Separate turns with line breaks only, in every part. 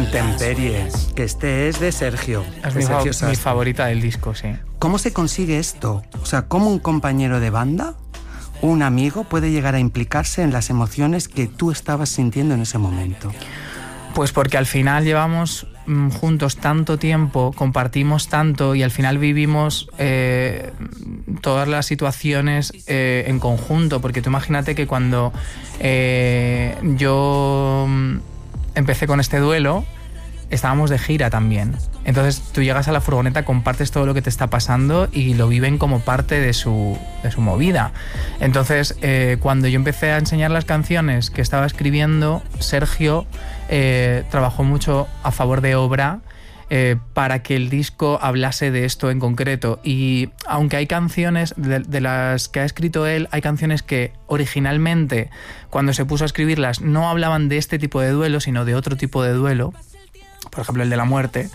Intemperie, que este es de Sergio.
Es
mi
favorita del disco, sí.
¿Cómo se consigue esto? O sea, ¿cómo un compañero de banda, un amigo, puede llegar a implicarse en las emociones que tú estabas sintiendo en ese momento?
Pues porque al final llevamos juntos tanto tiempo, compartimos tanto y al final vivimos todas las situaciones en conjunto. Porque tú imagínate que cuando yo empecé con este duelo, estábamos de gira también. Entonces tú llegas a la furgoneta, compartes todo lo que te está pasando y lo viven como parte de su movida. Entonces cuando yo empecé a enseñar las canciones que estaba escribiendo, Sergio trabajó mucho a favor de Obra para que el disco hablase de esto en concreto. Y aunque hay canciones de las que ha escrito él, hay canciones que originalmente cuando se puso a escribirlas no hablaban de este tipo de duelo, sino de otro tipo de duelo. Por ejemplo, el de la muerte,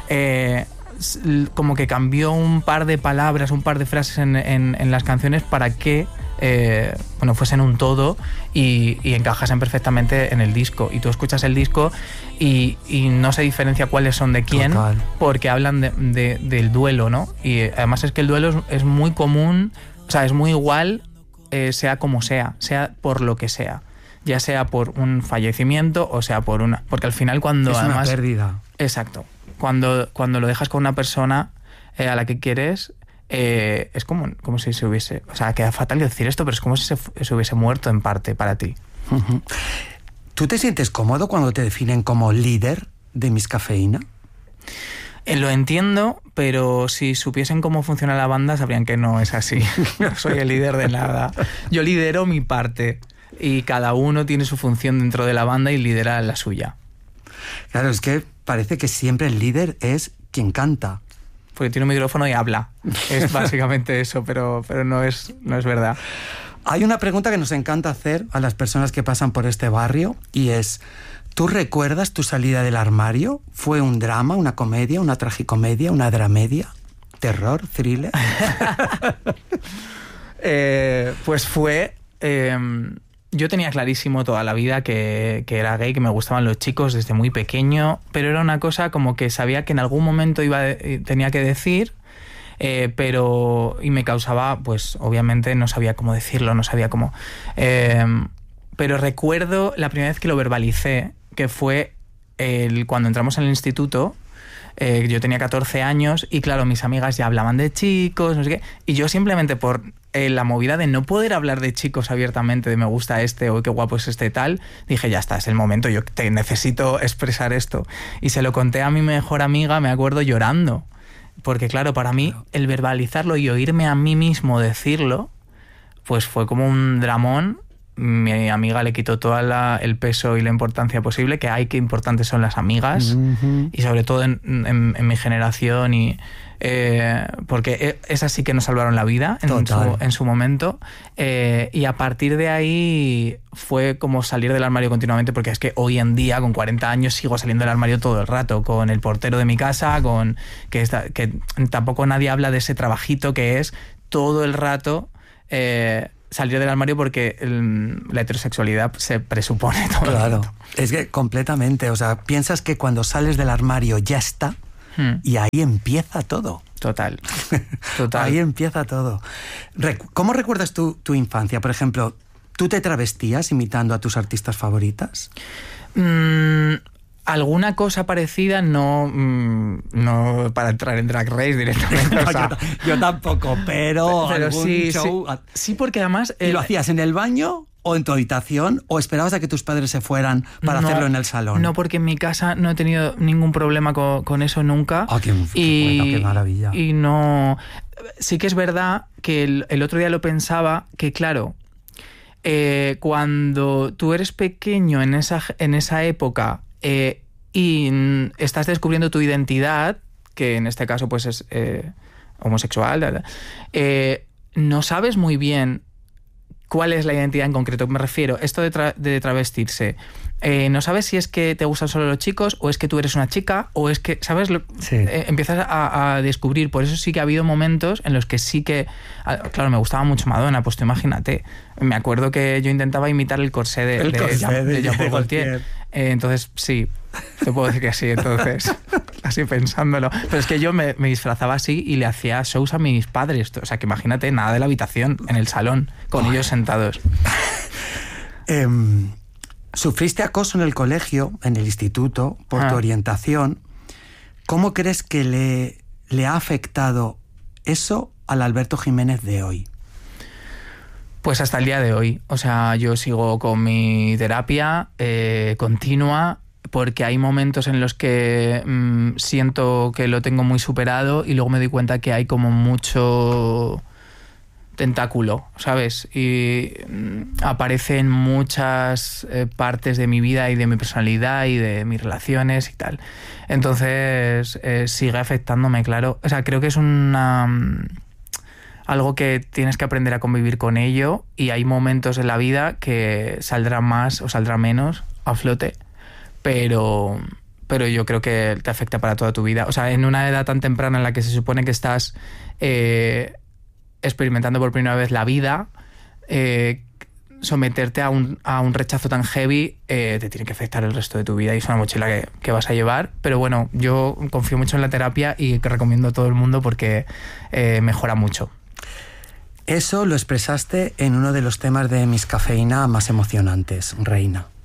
como que cambió un par de palabras, un par de frases en las canciones para que fuesen un todo y encajasen perfectamente en el disco. Y tú escuchas el disco y no se diferencia cuáles son de quién. Total. Porque hablan del duelo, ¿no? Y además es que el duelo es muy común, o sea, es muy igual, sea como sea por lo que sea. Ya sea por un fallecimiento o sea por una... Porque al final cuando...
Es
además,
una pérdida.
Exacto. Cuando lo dejas con una persona a la que quieres, es como si se hubiese... O sea, queda fatal decir esto, pero es como si se hubiese muerto en parte para ti.
Uh-huh. ¿Tú te sientes cómodo cuando te definen como líder de Miss Cafeína?
Lo entiendo, pero si supiesen cómo funciona la banda sabrían que no es así. No soy el líder de nada. Yo lidero mi parte. Y cada uno tiene su función dentro de la banda y lidera la suya.
Claro, es que parece que siempre el líder es quien canta.
Porque tiene un micrófono y habla. Es básicamente eso, pero no es verdad.
Hay una pregunta que nos encanta hacer a las personas que pasan por este barrio y es: ¿tú recuerdas tu salida del armario? ¿Fue un drama, una comedia, una tragicomedia, una dramedia? ¿Terror? ¿Thriller?
Pues fue... Yo tenía clarísimo toda la vida que era gay, que me gustaban los chicos desde muy pequeño, pero era una cosa como que sabía que en algún momento tenía que decir, y me causaba, pues obviamente no sabía cómo decirlo, no sabía cómo... pero recuerdo la primera vez que lo verbalicé, que fue cuando entramos en el instituto. Yo tenía 14 años y claro, mis amigas ya hablaban de chicos, no sé qué, y yo simplemente por la movida de no poder hablar de chicos abiertamente, de me gusta este o qué guapo es este tal, dije ya está, es el momento, yo necesito expresar esto. Y se lo conté a mi mejor amiga, me acuerdo, llorando, porque claro, para mí el verbalizarlo y oírme a mí mismo decirlo, pues fue como un dramón. Mi amiga le quitó todo el peso y la importancia posible, que hay, que importantes son las amigas, uh-huh. Y sobre todo en mi generación, y porque esas sí que nos salvaron la vida en su momento, y a partir de ahí fue como salir del armario continuamente, porque es que hoy en día con 40 años sigo saliendo del armario todo el rato, con el portero de mi casa, que tampoco nadie habla de ese trabajito que es todo el rato salir del armario, porque la heterosexualidad se presupone todo.
Claro, es que completamente, o sea, piensas que cuando sales del armario ya está, y ahí empieza todo.
Total.
Ahí empieza todo. ¿Cómo recuerdas tu infancia? Por ejemplo, ¿tú te travestías imitando a tus artistas favoritas?
Alguna cosa parecida, no para entrar en Drag Race directamente.
No, o sea, yo tampoco, pero algún
sí,
show...
Sí, porque además...
¿Y lo hacías en el baño o en tu habitación o esperabas a que tus padres se fueran para hacerlo en el salón?
No, porque en mi casa no he tenido ningún problema con eso nunca.
Qué maravilla.
Y no... Sí que es verdad que el otro día lo pensaba, que claro, cuando tú eres pequeño en esa época... y estás descubriendo tu identidad, que en este caso pues es homosexual, no sabes muy bien cuál es la identidad en concreto. Me refiero, esto de travestirse, no sabes si es que te gustan solo los chicos o es que tú eres una chica o es que, ¿sabes?
Sí.
Empiezas a descubrir. Por eso sí que ha habido momentos en los que sí que... Claro, me gustaba mucho Madonna, pues tú imagínate. Me acuerdo que yo intentaba imitar el corsé de Jean-Paul Gaultier. Entonces, sí, te puedo decir que sí, entonces, así pensándolo. Pero es que yo me disfrazaba así y le hacía shows a mis padres. O sea, que imagínate, nada de la habitación, en el salón, con ellos sentados.
Sufriste acoso en el colegio, en el instituto, por tu orientación. ¿Cómo crees que le ha afectado eso al Alberto Jiménez de hoy?
Pues hasta el día de hoy. O sea, yo sigo con mi terapia continua, porque hay momentos en los que siento que lo tengo muy superado y luego me doy cuenta que hay como mucho tentáculo, ¿sabes? Y aparece en muchas partes de mi vida y de mi personalidad y de mis relaciones y tal. Entonces sigue afectándome, claro. O sea, creo que es algo que tienes que aprender a convivir con ello, y hay momentos en la vida que saldrá más o saldrá menos a flote, pero yo creo que te afecta para toda tu vida. O sea, en una edad tan temprana en la que se supone que estás experimentando por primera vez la vida, someterte a un rechazo tan heavy te tiene que afectar el resto de tu vida, y es una mochila que vas a llevar. Pero bueno, yo confío mucho en la terapia y que recomiendo a todo el mundo porque mejora mucho.
Eso lo expresaste en uno de los temas de Miss Cafeína más emocionantes, Reina.